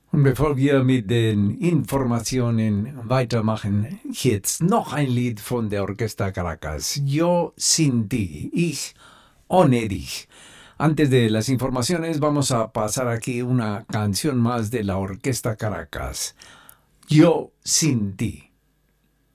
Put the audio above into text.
Und bevor wir mit den Informationen weitermachen, jetzt noch ein Lied von der Orquesta Caracas. Yo sin ti, ich ohne dich. Antes de las informaciones, vamos a pasar aquí una canción más de la Orquesta Caracas. Yo sin ti.